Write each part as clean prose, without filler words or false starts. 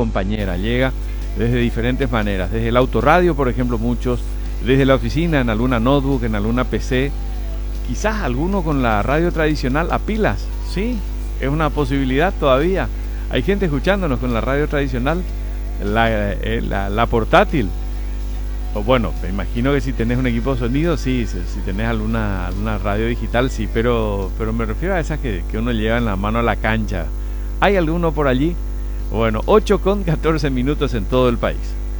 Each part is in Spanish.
compañera. Llega desde diferentes maneras, desde el autorradio, por ejemplo, muchos, desde la oficina, en alguna notebook, en alguna PC, quizás alguno con la radio tradicional a pilas, sí, es una posibilidad todavía. Hay gente escuchándonos con la radio tradicional, la portátil. O bueno, me imagino que si tenés un equipo de sonido, sí, si tenés alguna radio digital, sí, pero me refiero a esas que uno lleva en la mano a la cancha. ¿Hay alguno por allí? Bueno, 8:14 en todo el país.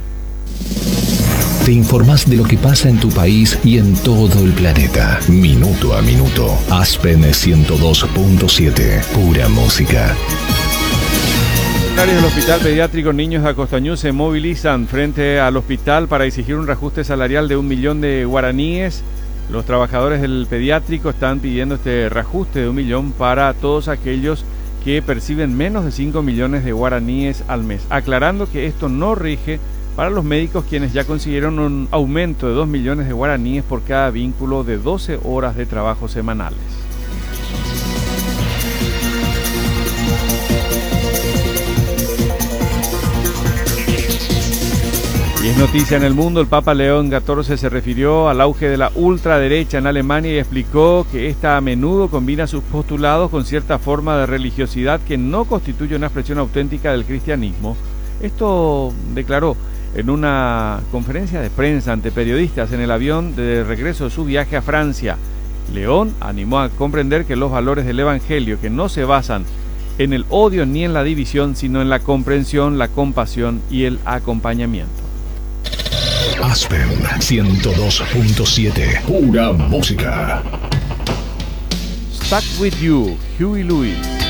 Te informás de lo que pasa en tu país y en todo el planeta. Minuto a minuto. Aspen 102.7. Pura música. Funcionarios del Hospital Pediátrico Niños de Acostañú se movilizan frente al hospital para exigir un reajuste salarial de 1 millón de guaraníes. Los trabajadores del pediátrico están pidiendo este reajuste de 1 millón para todos aquellos que perciben menos de 5 millones de guaraníes al mes, aclarando que esto no rige para los médicos, quienes ya consiguieron un aumento de 2 millones de guaraníes por cada vínculo de 12 horas de trabajo semanales. Y es noticia en el mundo, el Papa León XIV se refirió al auge de la ultraderecha en Alemania y explicó que esta a menudo combina sus postulados con cierta forma de religiosidad que no constituye una expresión auténtica del cristianismo. Esto declaró en una conferencia de prensa ante periodistas en el avión de regreso de su viaje a Francia. León animó a comprender que los valores del Evangelio, que no se basan en el odio ni en la división, sino en la comprensión, la compasión y el acompañamiento. Aspen 102.7. Pura música. Stuck with You, Huey Lewis.